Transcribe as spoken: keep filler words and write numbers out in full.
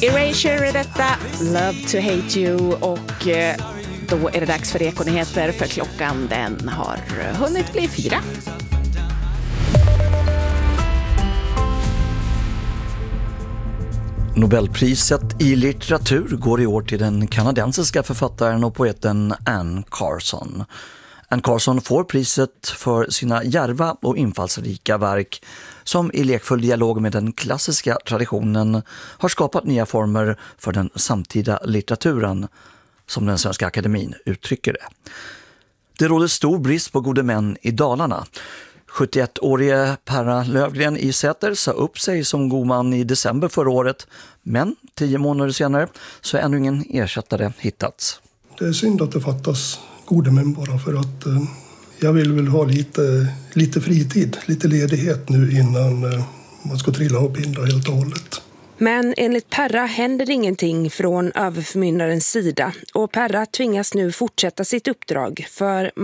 Erasure är detta, Love to Hate You, och eh, då är det dags för Ekonyheter, för klockan den har hunnit bli fyra. Nobelpriset i litteratur går i år till den kanadensiska författaren och poeten Anne Carson. Anne Carson får priset för sina djärva och infallsrika verk som i lekfull dialog med den klassiska traditionen har skapat nya former för den samtida litteraturen, som den svenska akademin uttrycker det. Det råder stor brist på gode män i Dalarna. sjuttioettårige Perra Lövgren i Säter sa upp sig som god man i december förra året, men tio månader senare så är ännu ingen ersättare hittats. Det är synd att det fattas gode män bara, för att eh, jag vill väl ha lite, lite fritid, lite ledighet nu innan eh, man ska trilla och pinda helt och hållet. Men enligt Perra händer ingenting från överförmyndarens sida, och Perra tvingas nu fortsätta sitt uppdrag, för